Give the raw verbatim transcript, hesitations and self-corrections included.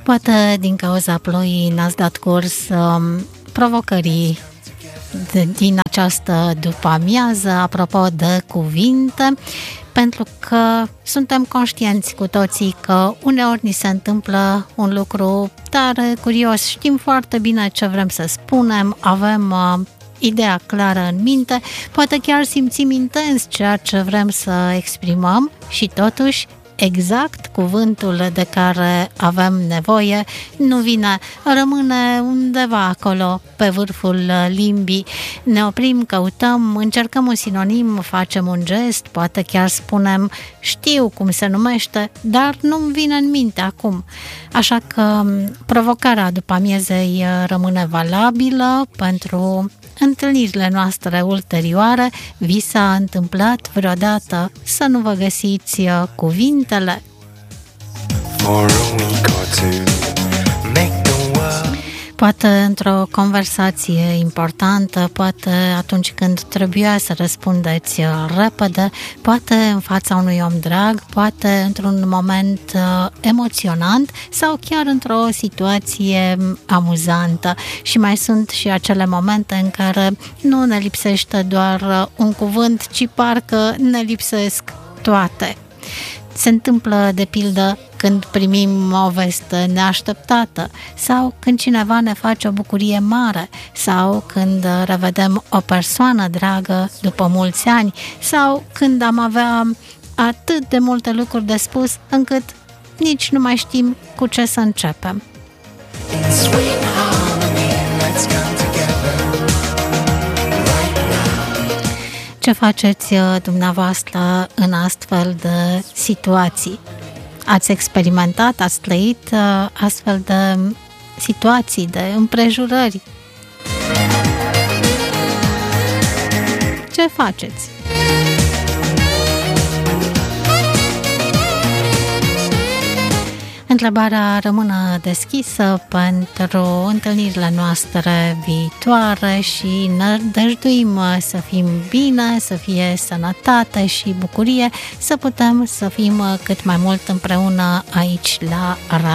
Poate din cauza ploii n-ați dat curs um, provocării din această după-amiază, apropo de cuvinte, pentru că suntem conștienți cu toții că uneori ni se întâmplă un lucru tare curios, știm foarte bine ce vrem să spunem, avem uh, ideea clară în minte, poate chiar simțim intens ceea ce vrem să exprimăm și totuși exact cuvântul de care avem nevoie nu vine, rămâne undeva acolo pe vârful limbii. Ne oprim, căutăm, încercăm un sinonim, facem un gest, poate chiar spunem știu cum se numește, dar nu-mi vine în minte acum. Așa că provocarea după amiezei rămâne valabilă pentru întâlnirile noastre ulterioare. Vi s-a întâmplat vreodată să nu vă găsiți cuvintele? Poate într-o conversație importantă, poate atunci când trebuia să răspundeți repede, poate în fața unui om drag, poate într-un moment uh, emoționant sau chiar într-o situație amuzantă. Și mai sunt și acele momente în care nu ne lipsește doar un cuvânt, ci parcă ne lipsesc toate. Se întâmplă, de pildă, când primim o veste neașteptată sau când cineva ne face o bucurie mare sau când revedem o persoană dragă după mulți ani sau când am avea atât de multe lucruri de spus încât nici nu mai știm cu ce să începem. Ce faceți dumneavoastră în astfel de situații? Ați experimentat, ați trăit astfel de situații, de împrejurări? Ce faceți? Întrebarea rămâne deschisă pentru întâlnirile noastre viitoare și ne dăjduim să fim bine, să fie sănătate și bucurie, să putem să fim cât mai mult împreună aici la radio.